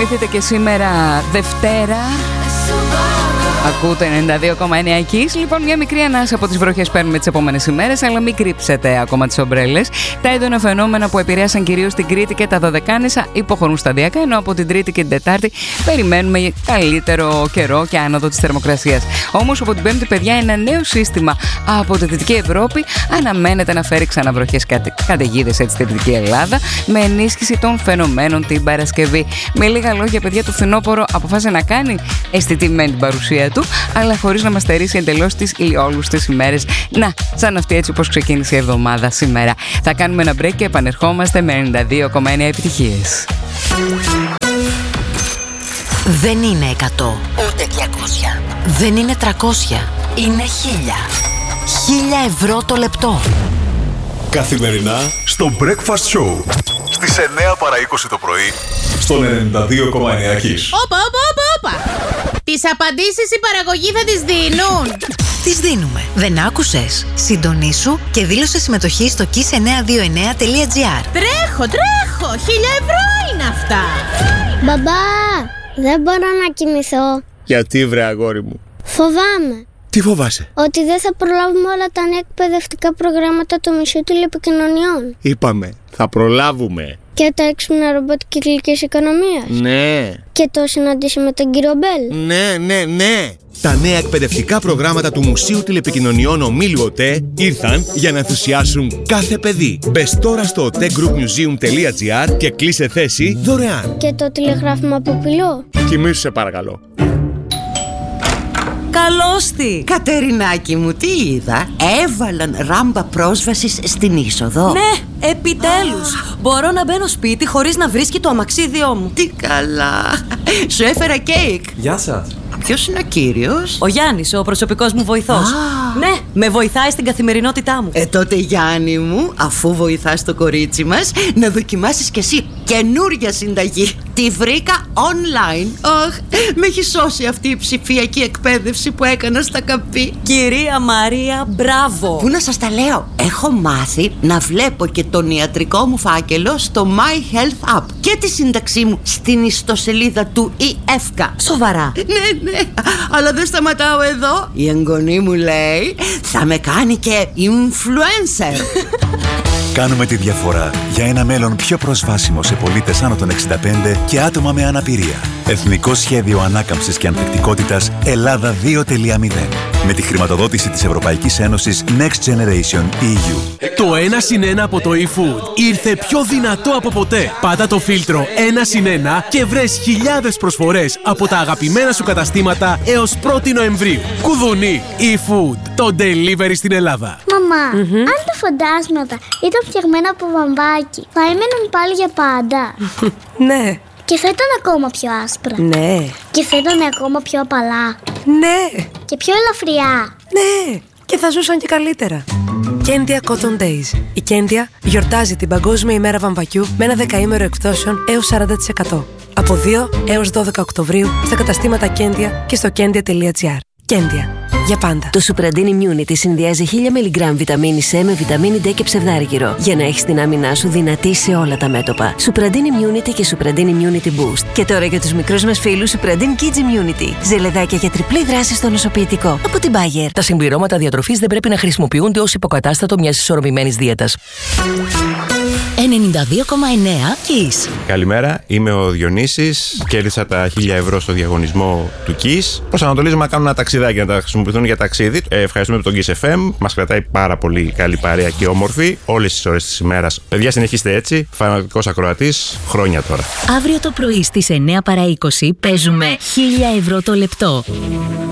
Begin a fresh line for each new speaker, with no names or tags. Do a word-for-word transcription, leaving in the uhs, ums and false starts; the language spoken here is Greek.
Κοιμηθείτε και σήμερα Δευτέρα. Ακούτε ενενήντα δύο κόμμα εννέα Kiss. Λοιπόν, μια μικρή ανάσα από τις βροχές παίρνουμε τις επόμενες ημέρες, αλλά μην κρύψετε ακόμα τις ομπρέλες. Τα έντονα φαινόμενα που επηρέασαν κυρίως την Κρήτη και τα Δωδεκάνησα υποχωρούν σταδιακά, ενώ από την Τρίτη και την Τετάρτη περιμένουμε καλύτερο καιρό και άνοδο της θερμοκρασίας. Όμως από την Πέμπτη, παιδιά, ένα νέο σύστημα από τη Δυτική Ευρώπη αναμένεται να φέρει ξανά βροχές και καταιγίδες έτσι στη Δυτική Ελλάδα, με ενίσχυση των φαινομένων την Παρασκευή. Με λίγα λόγια, παιδιά, το φθινόπωρο αποφάσισε να κάνει αισθητημένη την παρουσία του, αλλά χωρίς να μας στερήσει εντελώς τις ηλιόλους τις ημέρες. Να, σαν αυτή έτσι όπως ξεκίνησε η εβδομάδα σήμερα. Θα κάνουμε ένα break και επανερχόμαστε με ενενήντα δύο κόμμα εννέα επιτυχίες.
Δεν είναι εκατό, ούτε διακόσια. Δεν είναι τριακόσια. Είναι χίλια. Χίλια ευρώ το λεπτό.
Καθημερινά στο Breakfast Show στις εννέα παρά είκοσι το πρωί στον ενενήντα δύο κόμμα εννέα Kiss.
Όπα, όπα, όπα, όπα. Τις απαντήσεις η παραγωγή θα τις δίνουν.
Τις δίνουμε. Δεν άκουσες? Συντονίσου και δήλωσε συμμετοχή στο kiss εννιακόσια είκοσι εννέα τελεία τζι άρ.
Τρέχω, τρέχω. Χίλια ευρώ είναι αυτά.
Μπαμπά, δεν μπορώ να κοιμηθώ.
Γιατί βρε αγόρι μου?
Φοβάμαι.
Τι φοβάσαι?
Ότι δεν θα προλάβουμε όλα τα νέα εκπαιδευτικά προγράμματα του Μουσείου Τηλεπικοινωνιών.
Είπαμε, θα προλάβουμε.
Και τα έξυπνα ρομπότ κυκλικής οικονομίας.
Ναι.
Και το συναντήσει με τον κύριο Μπέλ.
Ναι, ναι, ναι. Τα νέα εκπαιδευτικά προγράμματα του Μουσείου Τηλεπικοινωνιών Ομίλου ΟΤΕ ήρθαν για να ενθουσιάσουν κάθε παιδί. Μπες τώρα στο otegroupmuseum τελεία τζι άρ και κλείσε θέση δωρεάν.
Και το τηλεγράφημα από πυλό.
Κοιμήσου σε παρακαλώ.
Καλώς τη! Κατερινάκη μου, τι είδα? Έβαλαν ράμπα πρόσβασης στην είσοδο.
Ναι, επιτέλους! Μπορώ να μπαίνω σπίτι χωρίς να βρίσκει το αμαξίδιό μου.
Τι καλά! Σου έφερα κέικ.
Γεια σας.
Ποιος είναι ο κύριος?
Ο Γιάννης, ο προσωπικός μου βοηθός.
Α.
Ναι, με βοηθάει στην καθημερινότητά μου.
Ε, τότε Γιάννη μου, αφού βοηθάς το κορίτσι μας, να δοκιμάσεις κι εσύ καινούρια συνταγή. Τη βρήκα online. Αχ, με έχει σώσει αυτή η ψηφιακή εκπαίδευση που έκανα στα καπί.
Κυρία Μαρία, μπράβο.
Πού να σας τα λέω? Έχω μάθει να βλέπω και τον ιατρικό μου φάκελο στο My Health App και τη σύνταξή μου στην ιστοσελίδα του ΙΕΦΚΑ.
Σοβαρά?
Ναι, ναι, αλλά δεν σταματάω εδώ. Η εγγονή μου λέει θα με κάνει και influencer.
Κάνουμε τη διαφορά για ένα μέλλον πιο προσβάσιμο σε πολίτες άνω των εξήντα πέντε και άτομα με αναπηρία. Εθνικό Σχέδιο Ανάκαμψης και Ανθεκτικότητας Ελλάδα δύο τελεία μηδέν. Με τη χρηματοδότηση της Ευρωπαϊκής Ένωσης Next Generation ι γιου.
Το ένα συν ένα από το eFood ήρθε πιο δυνατό από ποτέ. Πάτα το φίλτρο ένα συν ένα και βρες χιλιάδες προσφορές από τα αγαπημένα σου καταστήματα έως πρώτη Νοεμβρίου. Κουδουνί eFood, το delivery στην Ελλάδα.
Μαμά, mm-hmm. αν τα φαντάσματα ήταν φτιαγμένα από βαμβάκι, θα έμεναν πάλι για πάντα?
Ναι.
Και θα ήταν ακόμα πιο άσπρα.
Ναι.
Και θα ήταν ακόμα πιο απαλά.
Ναι.
Και πιο ελαφριά.
Ναι. Και θα ζούσαν και καλύτερα. Κέντια Cotton Days. Η Κέντια γιορτάζει την Παγκόσμια ημέρα βαμβακιού με ένα δεκαήμερο εκπτώσεων έως σαράντα τοις εκατό. Από δύο έως δώδεκα Οκτωβρίου στα καταστήματα Κέντια και στο κέντια τελεία τζι άρ. Κέντια. Για πάντα.
Το Supradin Immunity συνδυάζει χίλια μιλιγκράμμ βιταμίνη C με βιταμίνη D και ψευδάργυρο για να έχεις την άμυνά σου δυνατή σε όλα τα μέτωπα. Supradin Immunity και Supradin Immunity Boost. Και τώρα για τους μικρούς μας φίλους Supradin Kids Immunity. Ζελεδάκια για τριπλή δράση στο νοσοποιητικό. Από την Bayer.
Τα συμπληρώματα διατροφής δεν πρέπει να χρησιμοποιούνται ως υποκατάστατο μιας ισορροπημένης δίαιτας.
ενενήντα δύο κόμμα εννέα Kiss.
Καλημέρα, είμαι ο Διονύσης. Κέρδισα τα χίλια ευρώ στο διαγωνισμό του Kiss. Προσανατολίζομαι να κάνω ένα ταξιδάκι να τα χρησιμοποιηθούν για ταξίδι. Ε, ευχαριστούμε τον Kiss εφ εμ. Μας κρατάει πάρα πολύ καλή παρέα και όμορφη όλες τις ώρες της ημέρας. Παιδιά, συνεχίστε έτσι. Φανατικός ακροατής, χρόνια τώρα.
Αύριο το πρωί στις εννέα παρά είκοσι παίζουμε χίλια ευρώ το λεπτό.